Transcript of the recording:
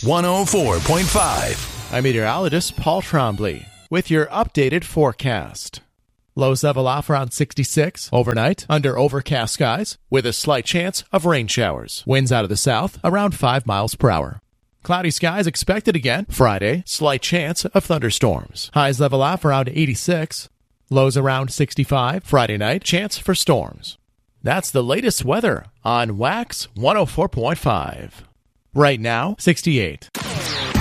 104.5. I'm meteorologist Paul Trombley with your updated forecast. Lows level off around 66 overnight under overcast skies with a slight chance of rain showers. Winds out of the south around 5 miles per hour. Cloudy skies expected again Friday. Slight chance of thunderstorms. Highs level off around 86. Lows around 65. Friday night, chance for storms. That's the latest weather on Wax 104.5. Right now, 68.